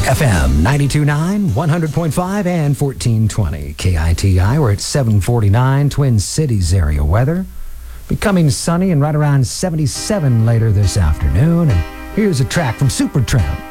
FM 92.9, 100.5, and 1420 KITI. We're at 749 Twin Cities area weather. Becoming sunny and right around 77 later this afternoon. And here's a track from Supertramp.